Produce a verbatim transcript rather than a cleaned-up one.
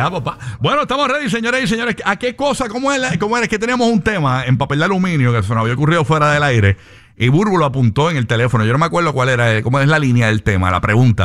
Ya, papá. Bueno, estamos ready, señores y señores. ¿A qué cosa? ¿Cómo es, la, cómo era? Es que teníamos un tema en papel de aluminio que se nos había ocurrido fuera del aire y Burbu lo apuntó en el teléfono. Yo no me acuerdo cuál era, cómo es la línea del tema, la pregunta.